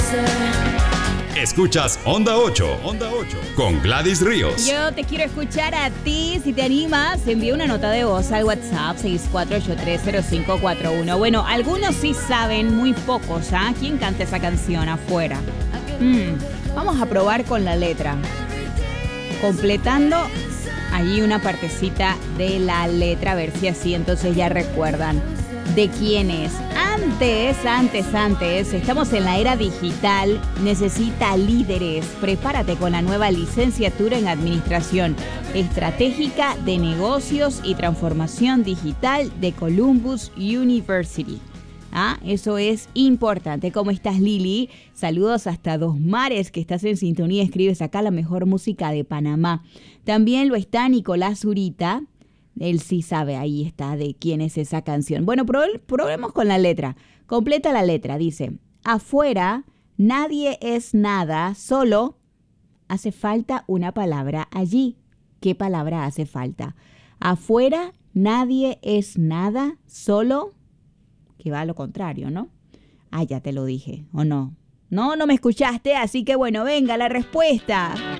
Escuchas Onda 8 con Gladys Ríos. Yo te quiero escuchar a ti. Si te animas, envía una nota de voz al WhatsApp 64830541. Bueno, algunos sí saben, muy pocos, ¿ah? ¿Quién canta esa canción afuera? Vamos a probar con la letra. Completando allí una partecita de la letra, a ver si así entonces ya recuerdan de quién es. Antes, estamos en la era digital, necesita líderes. Prepárate con la nueva licenciatura en Administración Estratégica de Negocios y Transformación Digital de Columbus University. Eso es importante. ¿Cómo estás, Lili? Saludos hasta Dos Mares, que estás en sintonía. Escribes acá la mejor música de Panamá. También lo está Nicolás Zurita. Él sí sabe, ahí está, de quién es esa canción. Bueno, probemos con la letra. Completa la letra. Dice, afuera nadie es nada, solo hace falta una palabra allí. ¿Qué palabra hace falta? Afuera nadie es nada, solo, que va a lo contrario, ¿no? Ya te lo dije, ¿o no? No me escuchaste, así que bueno, venga la respuesta.